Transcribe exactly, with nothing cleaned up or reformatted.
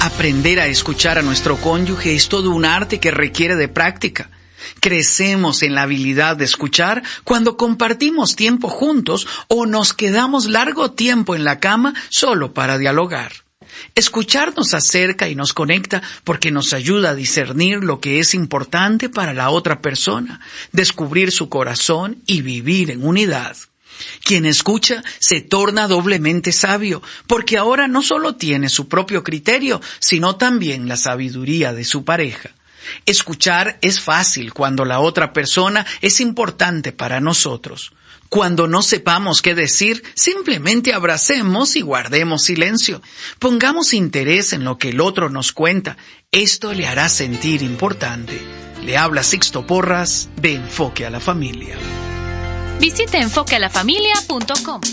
Aprender a escuchar a nuestro cónyuge es todo un arte que requiere de práctica. Crecemos en la habilidad de escuchar cuando compartimos tiempo juntos o nos quedamos largo tiempo en la cama solo para dialogar. Escuchar nos acerca y nos conecta porque nos ayuda a discernir lo que es importante para la otra persona, descubrir su corazón y vivir en unidad. Quien escucha se torna doblemente sabio, porque ahora no solo tiene su propio criterio, sino también la sabiduría de su pareja. Escuchar es fácil cuando la otra persona es importante para nosotros. Cuando no sepamos qué decir, simplemente abracemos y guardemos silencio. Pongamos interés en lo que el otro nos cuenta. Esto le hará sentir importante. Le habla Sixto Porras de Enfoque a la Familia. Visite enfoque a la familia punto com.